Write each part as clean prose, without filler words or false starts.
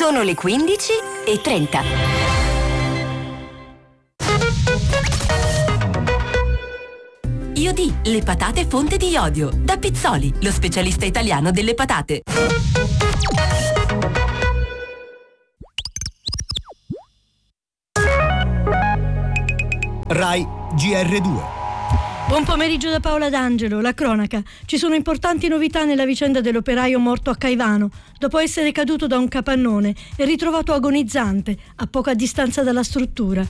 Sono le 15:30. Iodi, le patate fonte di iodio. Da Pizzoli, lo specialista italiano delle patate. Rai GR2. Buon pomeriggio da Paola D'Angelo, la cronaca. Ci sono importanti novità nella vicenda dell'operaio morto a Caivano, dopo essere caduto da un capannone e ritrovato agonizzante a poca distanza dalla struttura.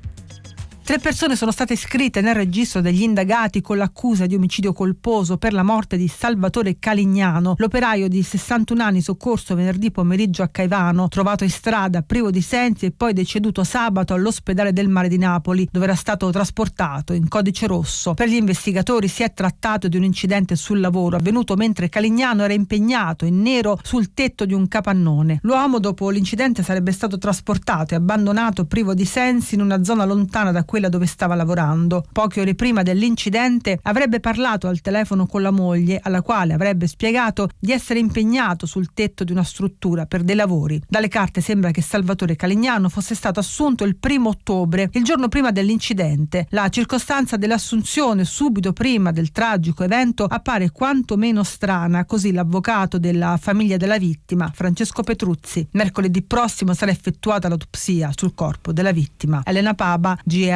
3 persone sono state iscritte nel registro degli indagati con l'accusa di omicidio colposo per la morte di Salvatore Calignano, l'operaio di 61 anni soccorso venerdì pomeriggio a Caivano, trovato in strada privo di sensi e poi deceduto sabato all'ospedale del Mare di Napoli, dove era stato trasportato in codice rosso. Per gli investigatori si è trattato di un incidente sul lavoro avvenuto mentre Calignano era impegnato in nero sul tetto di un capannone. L'uomo dopo l'incidente sarebbe stato trasportato e abbandonato privo di sensi in una zona lontana da quella dove stava lavorando. Poche ore prima dell'incidente avrebbe parlato al telefono con la moglie, alla quale avrebbe spiegato di essere impegnato sul tetto di una struttura per dei lavori. Dalle carte sembra che Salvatore Calignano fosse stato assunto il 1° ottobre, il giorno prima dell'incidente. La circostanza dell'assunzione subito prima del tragico evento appare quantomeno strana, così l'avvocato della famiglia della vittima, Francesco Petruzzi. Mercoledì prossimo sarà effettuata l'autopsia sul corpo della vittima. Elena Paba, GR2.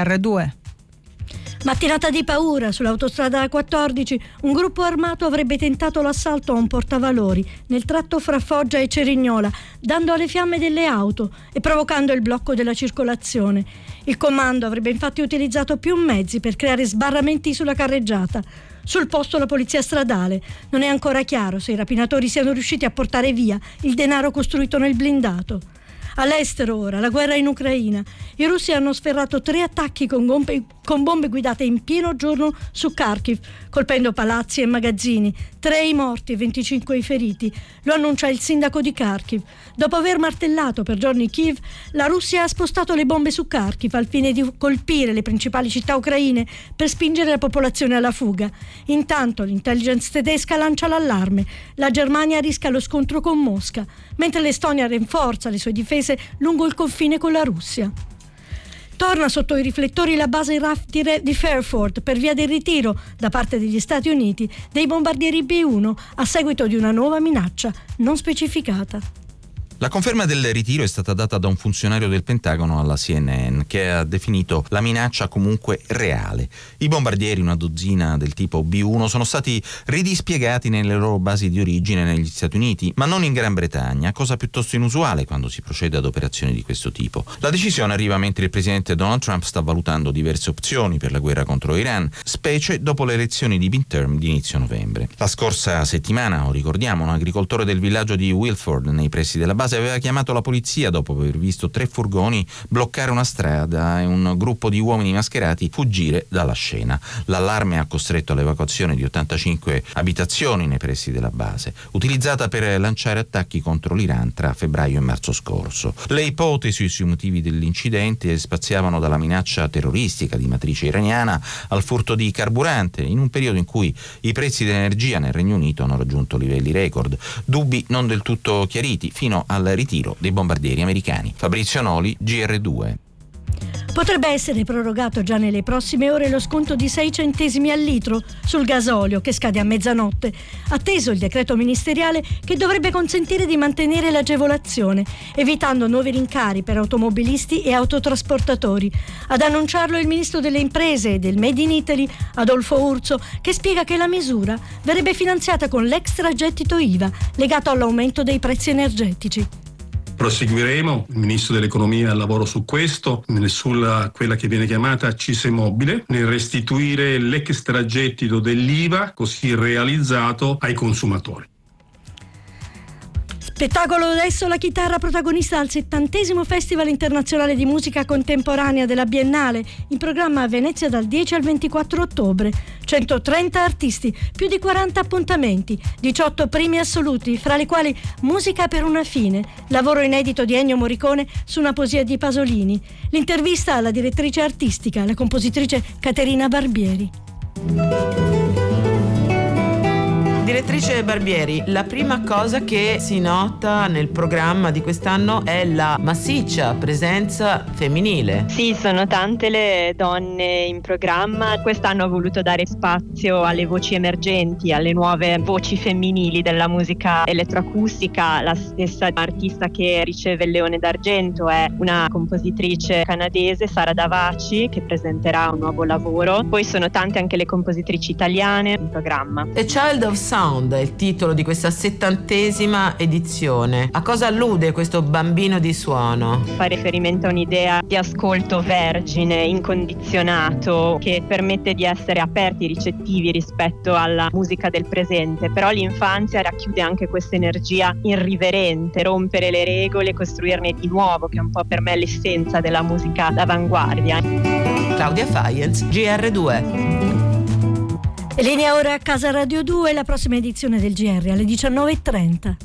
Mattinata di paura sull'autostrada A14, un gruppo armato avrebbe tentato l'assalto a un portavalori nel tratto fra Foggia e Cerignola, dando alle fiamme delle auto e provocando il blocco della circolazione. Il comando avrebbe infatti utilizzato più mezzi per creare sbarramenti sulla carreggiata. Sul posto la polizia stradale. Non è ancora chiaro se i rapinatori siano riusciti a portare via il denaro costruito nel blindato. All'estero ora, la guerra in Ucraina. I russi hanno sferrato 3 attacchi con bombe guidate in pieno giorno su Kharkiv, colpendo palazzi e magazzini. 3 i morti e 25 i feriti. Lo annuncia il sindaco di Kharkiv. Dopo aver martellato per giorni Kiev, la Russia ha spostato le bombe su Kharkiv al fine di colpire le principali città ucraine per spingere la popolazione alla fuga. Intanto l'intelligence tedesca lancia l'allarme. La Germania rischia lo scontro con Mosca, mentre l'Estonia rinforza le sue difese lungo il confine con la Russia. Torna sotto i riflettori la base RAF di Fairford per via del ritiro da parte degli Stati Uniti dei bombardieri B-1 a seguito di una nuova minaccia non specificata. La conferma del ritiro è stata data da un funzionario del Pentagono alla CNN, che ha definito la minaccia comunque reale. I bombardieri, una dozzina del tipo B-1, sono stati ridispiegati nelle loro basi di origine negli Stati Uniti, ma non in Gran Bretagna, cosa piuttosto inusuale quando si procede ad operazioni di questo tipo. La decisione arriva mentre il presidente Donald Trump sta valutando diverse opzioni per la guerra contro Iran, specie dopo le elezioni di midterm di inizio novembre. La scorsa settimana, ricordiamo, un agricoltore del villaggio di Wilford, nei pressi della base, aveva chiamato la polizia dopo aver visto 3 furgoni bloccare una strada e un gruppo di uomini mascherati fuggire dalla scena. L'allarme ha costretto all'evacuazione di 85 abitazioni nei pressi della base, utilizzata per lanciare attacchi contro l'Iran tra febbraio e marzo scorso. Le ipotesi sui motivi dell'incidente spaziavano dalla minaccia terroristica di matrice iraniana al furto di carburante, in un periodo in cui i prezzi dell'energia nel Regno Unito hanno raggiunto livelli record, dubbi non del tutto chiariti fino al ritiro dei bombardieri americani. Fabrizio Noli, GR2. Potrebbe essere prorogato già nelle prossime ore lo sconto di 6 centesimi al litro sul gasolio che scade a mezzanotte, atteso il decreto ministeriale che dovrebbe consentire di mantenere l'agevolazione, evitando nuovi rincari per automobilisti e autotrasportatori. Ad annunciarlo il ministro delle imprese e del Made in Italy, Adolfo Urso, che spiega che la misura verrebbe finanziata con l'extragettito IVA legato all'aumento dei prezzi energetici. Proseguiremo, il Ministro dell'Economia al lavoro su questo, sulla quella che viene chiamata accise mobile, nel restituire l'extragettito dell'IVA così realizzato ai consumatori. Spettacolo adesso la chitarra protagonista al 70° Festival Internazionale di Musica Contemporanea della Biennale, in programma a Venezia dal 10 al 24 ottobre. 130 artisti, più di 40 appuntamenti, 18 premi assoluti, fra le quali Musica per una fine, lavoro inedito di Ennio Morricone su una poesia di Pasolini. L'intervista alla direttrice artistica, la compositrice Caterina Barbieri. Direttrice Barbieri, la prima cosa che si nota nel programma di quest'anno è la massiccia presenza femminile. Sì, sono tante le donne in programma. Quest'anno ho voluto dare spazio alle voci emergenti, alle nuove voci femminili della musica elettroacustica. La stessa artista che riceve il Leone d'Argento è una compositrice canadese, Sara Davaci, che presenterà un nuovo lavoro. Poi sono tante anche le compositrici italiane in programma. A Child of Sound è il titolo di questa 70ª edizione. A cosa allude questo bambino di suono? Fa riferimento a un'idea di ascolto vergine, incondizionato, che permette di essere aperti, ricettivi rispetto alla musica del presente, però l'infanzia racchiude anche questa energia irriverente, rompere le regole, costruirne di nuovo, che è un po' per me l'essenza della musica d'avanguardia. Claudia Fajenz, GR2. E linea ora a Casa Radio 2, la prossima edizione del GR alle 19:30.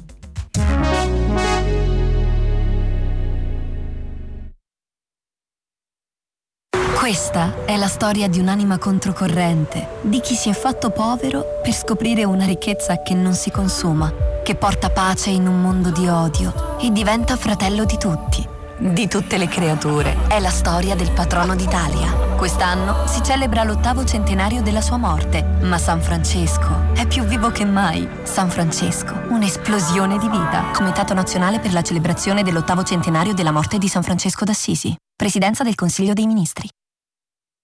Questa è la storia di un'anima controcorrente, di chi si è fatto povero per scoprire una ricchezza che non si consuma, che porta pace in un mondo di odio e diventa fratello di tutti, di tutte le creature. È la storia del patrono d'Italia. Quest'anno si celebra l'8° centenario della sua morte, ma San Francesco è più vivo che mai. San Francesco, un'esplosione di vita. Comitato nazionale per la celebrazione dell'8° centenario della morte di San Francesco d'Assisi. Presidenza del Consiglio dei Ministri.